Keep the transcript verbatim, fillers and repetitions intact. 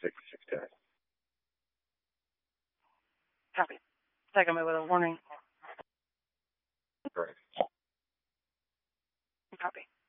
sixty-six days. Copy. Second me with a warning. Correct. Copy.